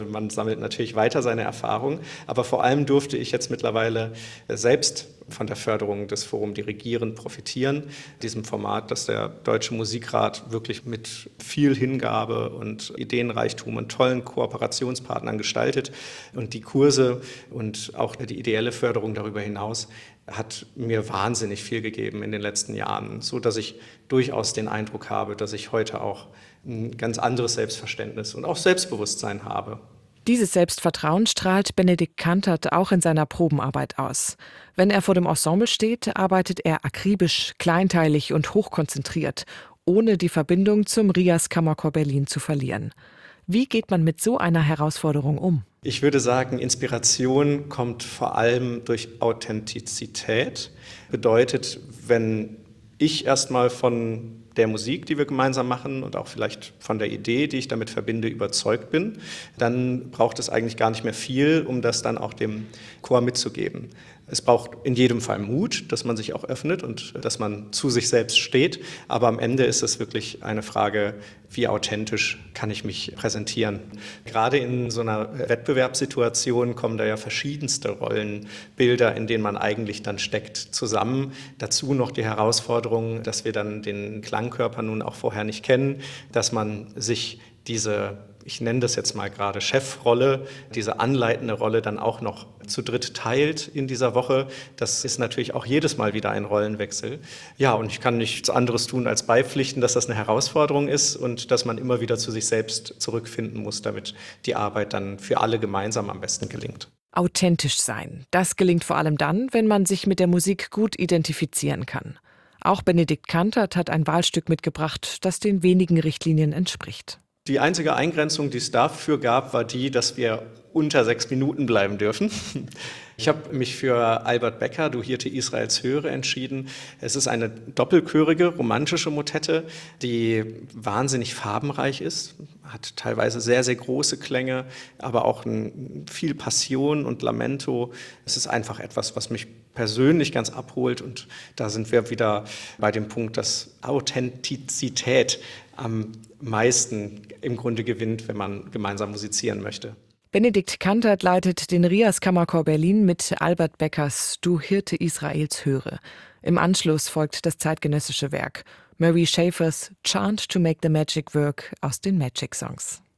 Man sammelt natürlich weiter seine Erfahrung, aber vor allem durfte ich jetzt mittlerweile selbst von der Förderung des Forum Dirigieren profitieren, diesem Format, das der Deutsche Musikrat wirklich mit viel Hingabe und Ideenreichtum und tollen Kooperationspartnern gestaltet. Und die Kurse und auch die ideelle Förderung darüber hinaus hat mir wahnsinnig viel gegeben in den letzten Jahren, so dass ich durchaus den Eindruck habe, dass ich heute auch ein ganz anderes Selbstverständnis und auch Selbstbewusstsein habe. Dieses Selbstvertrauen strahlt Benedikt Kantert auch in seiner Probenarbeit aus. Wenn er vor dem Ensemble steht, arbeitet er akribisch, kleinteilig und hochkonzentriert, ohne die Verbindung zum RIAS Kammerchor Berlin zu verlieren. Wie geht man mit so einer Herausforderung um? Ich würde sagen, Inspiration kommt vor allem durch Authentizität. Bedeutet, wenn ich erstmal von der Musik, die wir gemeinsam machen und auch vielleicht von der Idee, die ich damit verbinde, überzeugt bin, dann braucht es eigentlich gar nicht mehr viel, um das dann auch dem Chor mitzugeben. Es braucht in jedem Fall Mut, dass man sich auch öffnet und dass man zu sich selbst steht. Aber am Ende ist es wirklich eine Frage, wie authentisch kann ich mich präsentieren. Gerade in so einer Wettbewerbssituation kommen da ja verschiedenste Rollenbilder, in denen man eigentlich dann steckt, zusammen. Dazu noch die Herausforderung, dass wir dann den Klangkörper nun auch vorher nicht kennen, dass man sich diese, ich nenne das jetzt mal gerade Chefrolle, diese anleitende Rolle dann auch noch zu dritt teilt in dieser Woche. Das ist natürlich auch jedes Mal wieder ein Rollenwechsel. Ja, und ich kann nichts anderes tun, als beipflichten, dass das eine Herausforderung ist und dass man immer wieder zu sich selbst zurückfinden muss, damit die Arbeit dann für alle gemeinsam am besten gelingt. Authentisch sein. Das gelingt vor allem dann, wenn man sich mit der Musik gut identifizieren kann. Auch Benedikt Kantert hat ein Wahlstück mitgebracht, das den wenigen Richtlinien entspricht. Die einzige Eingrenzung, die es dafür gab, war die, dass wir unter 6 Minuten bleiben dürfen. Ich habe mich für Albert Becker, Du Hirte Israels höre, entschieden. Es ist eine doppelchörige, romantische Motette, die wahnsinnig farbenreich ist, hat teilweise sehr, sehr große Klänge, aber auch viel Passion und Lamento. Es ist einfach etwas, was mich persönlich ganz abholt, und da sind wir wieder bei dem Punkt, dass Authentizität am meisten im Grunde gewinnt, wenn man gemeinsam musizieren möchte. Benedikt Kantert leitet den RIAS Kammerchor Berlin mit Albert Beckers Du Hirte Israels höre. Im Anschluss folgt das zeitgenössische Werk Murray Schafer's Chant to Make the Magic Work aus den Magic Songs.